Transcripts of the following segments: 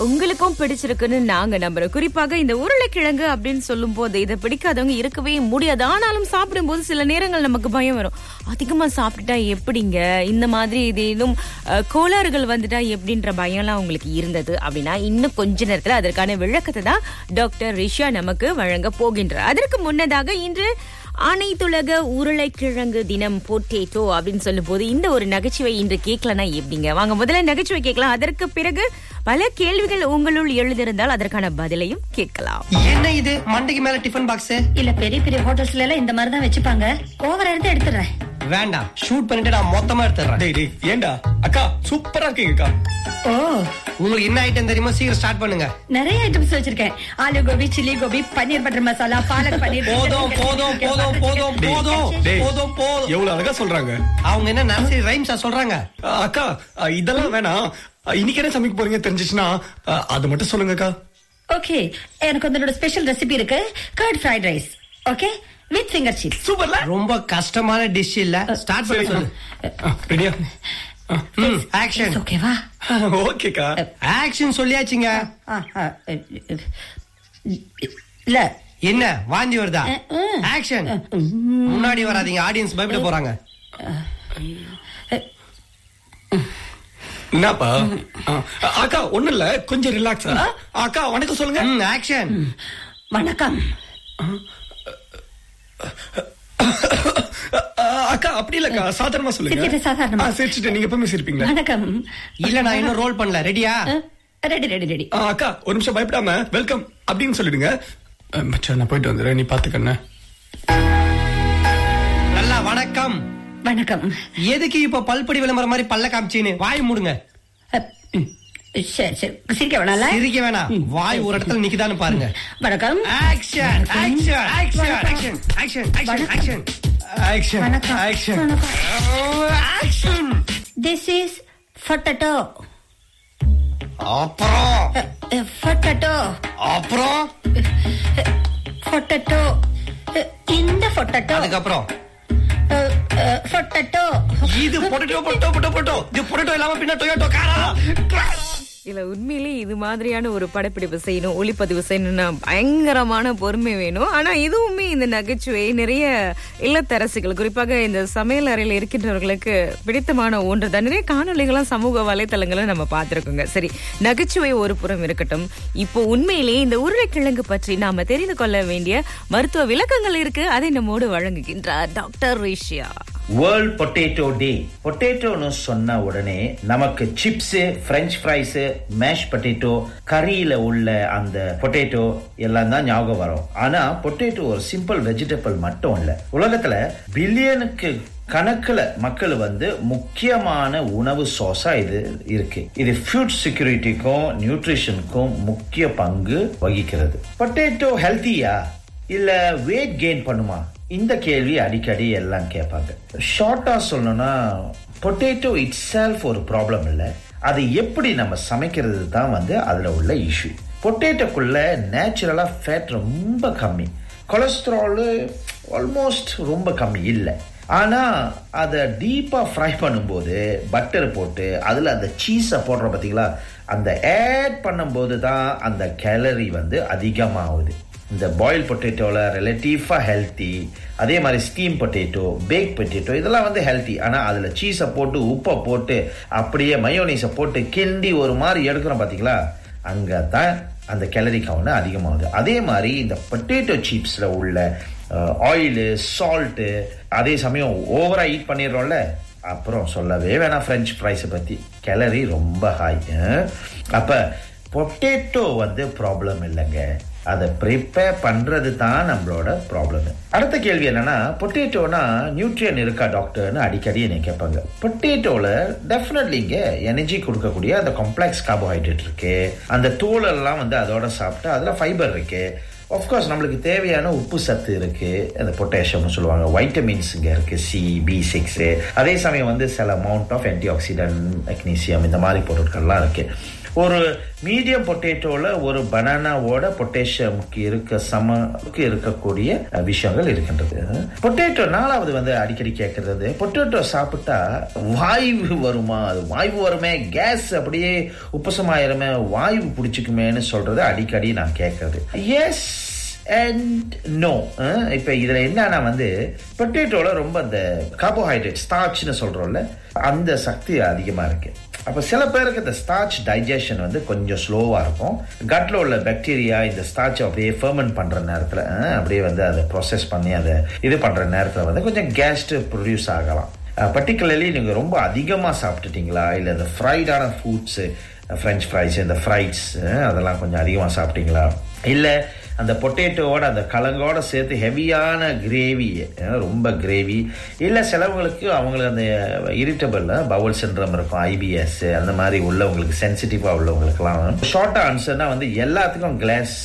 உங்களுக்கும் பிடிச்சிருக்குன்னு நாங்க நம்புறோம். குறிப்பாக இந்த உருளைக்கிழங்கு அப்படின்னு சொல்லும் போது இதை பிடிக்காதவங்க இருக்கவே முடியாது. ஆனாலும் சாப்பிடும்போது சில நேரங்கள் நமக்கு பயம் வரும். அதிகமா சாப்பிட்டுட்டா எப்படிங்க, இந்த மாதிரி ஏதேனும் கோளாறுகள் வந்துட்டா எப்படின்ற பயம்லாம் உங்களுக்கு இருந்தது அப்படின்னா இன்னும் கொஞ்ச நேரத்துல அதற்கான விளக்கத்தை தான் டாக்டர் ரிஷா நமக்கு வழங்க போகின்றார். அதற்கு முன்னதாக இன்று அனைத்துலக உருளைக்கிழங்கு தினம், பொட்டேட்டோ அப்படின்னு சொல்லும் போது இந்த ஒரு நகைச்சுவை இன்று கேட்கலன்னா எப்படிங்க? வாங்க முதல்ல நகைச்சுவை கேட்கலாம். அதற்கு பிறகு பல கேள்விகள் உங்களுள் எழுதிருந்தால் அதற்கான பதிலையும் கேட்கலாம். என்ன இது மண்டைக்கு மேல டிஃபன் பாக்ஸ்? இல்ல பெரிய பெரிய ஹோட்டல்ஸ்ல எல்லாம் இந்த மாதிரி தான் வச்சுப்பாங்க. ஓவர் எடுத்து எடுத்துறேன். வேண்டாம், ஷூட் பண்ணிட்டு நான் மொத்தமா எடுத்துறேன். டேய் ஏண்டா அக்கா சூப்பரா இருக்கீங்கக்கா. ஓ, உங்களுக்கு என்ன ஐட்டம் தெரியுமா? சீக்கிரம் ஸ்டார்ட் பண்ணுங்க. நிறைய ஐட்டம்ஸ் வச்சிருக்கேன். ஆலு கோபி, சில்லி கோபி, பன்னீர் பட்டர் மசாலா, பாலக் பன்னீர். போதும் போதும் போதும் போதும் போதும் போதும் போதும். எவ்வளவு அழகா சொல்றாங்க. அவங்க என்ன நர்சரி ரைம்ஸா சொல்றாங்க? அக்கா இதெல்லாம் வேணாம். இன்னைக்கு என்ன சமைக்க போறீங்க தெரிஞ்சிச்சுன்னா அது மட்டும் சொல்லுங்கக்கா. ஓகே, எனக்கு உங்களோட ஸ்பெஷல் ரெசிபி இருக்கு. Curd fried rice. Okay, with finger chips. சூப்பர்ல. ரொம்ப கஷ்டமான டிஷ் இல்ல. ஸ்டார்ட் பண்ணி சொல்லு. ரெடியா? ஆக்ஷன். ஓகேவா? ஓகேக்கா. ஆக்ஷன் சொல்லியாச்சுங்க. இல்ல என்ன வாந்தி வருதா? ஆக்ஷன். முன்னாடி வராதீங்க, ஆடியன்ஸ் பயப்பட போறாங்க. என்னப்பா? அக்கா ஒண்ணு இல்ல, கொஞ்சம் ரிலாக்ஸ். அக்கா வணக்கம் சொல்லுங்க. ஆக்ஷன். வணக்கம். அக்கா அப்படி இல்லக்கா, சாதாரணமா சொல்லுங்க. சிரிச்சிட்டு சாதாரணமா. சிரிச்சிட்டு நீங்க எப்பவுமே சிரிப்பீங்களா? வணக்கம். இல்ல நான் இன்னும் ரோல் பண்ணல. ரெடியா? Ready ready ready. அக்கா ஒரு நிமிஷம் பயப்படாம வெல்கம் அப்படின்னு சொல்லிடுங்க. மச்சான் நான் போயிட்டு வந்துடுறேன், நீ பாத்துக்கண்ண. நல்லா வணக்கம். வணக்கம். எதுக்கு இப்ப பல்படி விளம்பரம் மாதிரி பல்ல காமிச்சின்னு? வாய் மூடுங்க. சரி சரி, சிரிக்க வேணாம்ல? சிரிக்க வேணாம், வாய் ஒரு இடத்துல நிக்குதான்னு பாருங்க. வணக்கம். Action action action action action action action action வணக்கம். Action action. This is potato. அப்புறம் Potato. அப்புறம் Potato. இந்த potato. அதுக்கப்புறம் potato. இது பொட்டேட்டோ பொட்டோ பொட்டோ பொட்டோ. இது பொட்டேட்டோ இல்லாம பின்ன டொயோட்டோ காரா. இல்ல உண்மையிலேயே இது மாதிரியான ஒரு படப்பிடிப்பு செய்யணும், ஒளிப்பதிவு செய்யணும்னா பயங்கரமான பொறுமை வேணும். ஆனா இதுவுமே இந்த நகைச்சுவை நிறைய இல்லத்தரசிகள், குறிப்பாக இந்த சமையல் அறையில் இருக்கின்றவர்களுக்கு பிடித்தமான ஒன்று தான். நிறைய காணொலிகளும் சமூக வலைத்தளங்களும் நம்ம பார்த்திருக்கோங்க. சரி, நகைச்சுவை ஒரு புறம் இருக்கட்டும். இப்போ உண்மையிலேயே இந்த உருளைக்கிழங்கு பற்றி நாம தெரிந்து கொள்ள வேண்டிய மருத்துவ விளக்கங்கள் இருக்கு. அதை நம்மோடு வழங்குகின்றார் டாக்டர் ரிஷா. வேர்ல்ட் பொட்டேட்டோ டே. பொட்டேட்டோன்னு சொன்ன உடனே நமக்கு chips, French fries, mash potato, கறியில உள்ள அந்த பொட்டேட்டோ எல்லாம் தான் ஞாபகம் வரும். ஆனா பொட்டேட்டோ ஒரு சிம்பிள் வெஜிடபிள் மட்டும் இல்ல. உலகத்துல பில்லியனுக்கு கணக்குல மக்கள் முக்கியமான உணவு சோர்ஸா இது இருக்கு. இது ஃபுட் செக்யூரிட்டிக்கும் நியூட்ரிஷனுக்கும் முக்கிய பங்கு வகிக்கிறது. பொட்டேட்டோ ஹெல்த்தியா இல்ல வெயிட் கெயின் பண்ணுமா? இந்த கேள்வி அடிக்கடி எல்லாம் கேட்பாங்க. ஷார்ட்டா சொல்லணும்னா பொட்டேட்டோ இட் செல்ஃப் ஒரு ப்ராப்ளம் இல்லை, அது எப்படி நம்ம சமைக்கிறது தான் அதுல உள்ள இஷ்யூ. பொட்டேட்டோக்குள்ள நேச்சுரலா ஃபேட் ரொம்ப கம்மி, கொலஸ்ட்ரால் ஆல்மோஸ்ட் ரொம்ப கம்மி இல்லை. ஆனா அதை டீப்பா ஃப்ரை பண்ணும்போது பட்டர் போட்டு அதுல அந்த சீஸை போடுற பார்த்தீங்களா, அந்த ஆட் பண்ணும்போது தான் அந்த கேலரி அதிகமாகுது. இந்த பாயில் பொட்டேட்டோல ரிலேட்டிவா ஹெல்த்தி. அதே மாதிரி ஸ்டீம் பொட்டேட்டோ, பேக் பொட்டேட்டோ இதெல்லாம் ஹெல்த்தி. ஆனா அதுல சீஸை போட்டு உப்பை போட்டு அப்படியே மயோனீஸை போட்டு கிண்டி ஒரு மாதிரி எடுக்கிறோம் பாத்தீங்களா, அங்கதான் அந்த கேலரி கவுண்ட் அதிகமாகுது. அதே மாதிரி இந்த பொட்டேட்டோ சிப்ஸ்ல உள்ள ஆயிலு, சால்ட்டு, அதே சமயம் ஓவரா ஈட் பண்ணிடுறோம்ல, அப்புறம் சொல்லவே வேணாம் பிரெஞ்ச் ஃப்ரைஸை பத்தி, கேலரி ரொம்ப ஹாய். அப்ப பொட்டேட்டோ ப்ராப்ளம் இல்லைங்க, அதை ப்ரிப்பேர் பண்றது தான் நம்மளோட ப்ராப்ளம். அடுத்த கேள்வி என்னன்னா, பொட்டேட்டோனா நியூட்ரியன் இருக்கா டாக்டர்னு அடிக்கடி என்னை கேட்பாங்க. பொட்டேட்டோல டெஃபினெட்லிங்க எனர்ஜி கொடுக்கக்கூடிய அந்த காம்ப்ளெக்ஸ் கார்போஹைட்ரேட் இருக்கு. அந்த தோல் எல்லாம் அதோட சாப்பிட்டா அதுல ஃபைபர் இருக்கு. ஆஃப்கோர்ஸ் நம்மளுக்கு தேவையான உப்பு சத்து இருக்கு, அந்த பொட்டாசியம்னு சொல்லுவாங்க. வைட்டமின்ஸ் இங்க இருக்கு, C, B6. அதே சமயம் சில amount of anti accident, magnesium, இந்த மாதிரி பொருட்கள்லாம் இருக்கு. ஒரு மீடியம் பொட்டேட்டோல ஒரு பனானாவோட பொட்டேஷியமுக்கு இருக்கக்கூடிய விஷயங்கள் இருக்கின்றது. பொட்டேட்டோ 4வது வந்து அடிக்கடி கேட்கறது, பொட்டேட்டோ சாப்பிட்டா வாய்வு வருமா? அது வாய்வு வருமே, கேஸ் அப்படியே உப்பசமாயிருமே, வாய்வு பிடிச்சிக்குமேன்னு சொல்றது அடிக்கடி நான் கேட்கறது. Yes and no. இப்ப இதுல என்னன்னா வந்து பொட்டேட்டோல ரொம்ப அந்த கார்போஹைட்ரேட் ஸ்டார்ச்னு சொல்றோம்ல, அந்த சக்தி அதிகமா இருக்கு. அப்ப சில பேருக்கு இந்த ஸ்டார்ச் டைஜஷன் வந்து கொஞ்சம் ஸ்லோவா இருக்கும். கட்ல உள்ள பாக்டீரியா இந்த ஸ்டார்ச் அப்படியே ஃபெர்மென்ட் பண்ற நேரத்துல அப்படியே வந்து அதை ப்ராசஸ் பண்ணி அதை இது பண்ற நேரத்துல வந்து கொஞ்சம் கேஸ் ப்ரொடியூஸ் ஆகலாம். பர்டிகுலர்லி நீங்க ரொம்ப அதிகமா சாப்பிட்டுட்டீங்களா, இல்ல இந்த ஃப்ரைடான ஃபுட்ஸ், ஃப்ரெஞ்ச் ஃப்ரைஸ், இந்த ஃப்ரைட்ஸ் அதெல்லாம் கொஞ்சம் அதிகமா சாப்பிட்டீங்களா, இல்ல அந்த பொட்டேட்டோவோட அந்த கலங்கோட சேர்த்து ஹெவியான கிரேவி, ரொம்ப கிரேவி, இல்லை சிலவங்களுக்கு அவங்களுக்கு அந்த இரிட்டபிள் பவுல் சிண்ட்ரம் இருக்கும், ஐபிஎஸ் அந்த மாதிரி உள்ளவங்களுக்கு, சென்சிட்டிவாக உள்ளவங்களுக்குலாம் ஷார்ட் ஆன்சர்னா வந்து எல்லாத்துக்கும்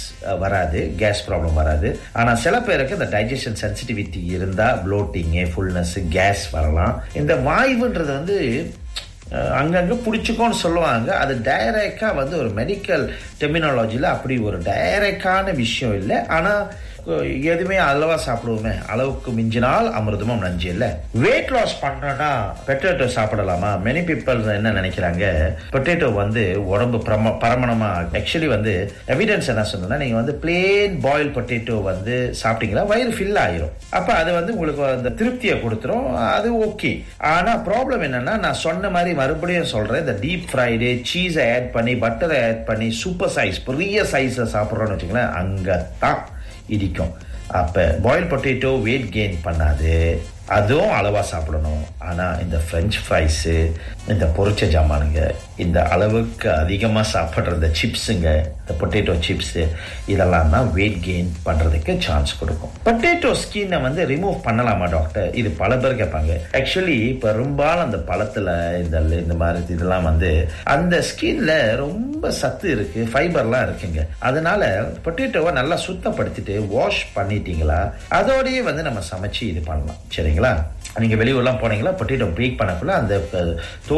கேஸ் ப்ராப்ளம் வராது. ஆனால் சில பேருக்கு இந்த டைஜஷன் சென்சிட்டிவிட்டி இருந்தால் ப்ளோட்டிங்கு, ஃபுல்னஸ், கேஸ் வரலாம். இந்த வாய்வுன்றது வந்து அங்கங்க பிடிச்சிக்கோன்னு சொல்லுவாங்க. அது டைரக்டா வந்து ஒரு மெடிக்கல் டெர்மினாலஜில அப்படி ஒரு டைரக்டான விஷயம் இல்லை. ஆனா எதுவுமே அளவா சாப்பிடுவோமே, அளவுக்கு மிஞ்சினால் அமிர்தமும் நஞ்சு இல்ல. வெயிட் லாஸ் பண்ணனா பொட்டேட்டோ சாப்பிடலாமா? மெனி பீப்பிள் என்ன நினைக்கிறாங்க, பொட்டேட்டோ வந்து உடம்பு பரமணமா. ஆக்சுவலி வந்து எவிடன்ஸ் என்ன சொன்னா, நீங்க வந்து பிளேன் பாயில் பொட்டேட்டோ வந்து சாப்பிட்டீங்களா வயிறு ஃபில் ஆயிரும். அப்ப அது வந்து உங்களுக்கு அந்த திருப்தியை கொடுத்துரும், அது ஓகே. ஆனா ப்ராப்ளம் என்னன்னா, நான் சொன்ன மாதிரி மறுபடியும் சொல்றேன், இந்த டீப் ஃப்ரைடு சீஸை ஆட் பண்ணி பட்டரை ஆட் பண்ணி சூப்பர் சைஸ் பெரிய சைஸை சாப்பிட்றோம்னு வச்சுங்களேன், அங்கத்தான் இடிக்கும். அப்ப பாயில் பொட்டேட்டோ வெயிட் கெயின் பண்ணாது, அதுவும் அளவா சாப்பிடணும். ஆனா இந்த பிரெஞ்ச் ஃப்ரைஸ், இந்த பொரிச்ச ஜாமானுங்க, இந்த அளவுக்கு அதிகமா சாப்பிடுற இந்த சிப்ஸுங்க, இந்த பொட்டேட்டோ சிப்ஸ், இதெல்லாம் தான் வெயிட் கெயின் பண்றதுக்கு சான்ஸ் கொடுக்கும். பொட்டேட்டோ ஸ்கின்னை வந்து ரிமூவ் பண்ணலாமா டாக்டர்? இது பல பேர் கேட்பாங்க. ஆக்சுவலி பெரும்பாலும் அந்த பழத்துல இந்த மாதிரி இதெல்லாம் வந்து அந்த ஸ்கின்ல ரொம்ப சத்து இருக்கு, ஃபைபர்லாம் இருக்குங்க. அதனால பொட்டேட்டோவை நல்லா சுத்தப்படுத்திட்டு வாஷ் பண்ணிட்டீங்களா, அதோடய வந்து நம்ம சமைச்சு இது பண்ணலாம். சரிங்களா? நீங்க வெளியூர்லாம் போனீங்களா, பொட்டேட்டோ பேக் பண்ணக்குள்ள அந்த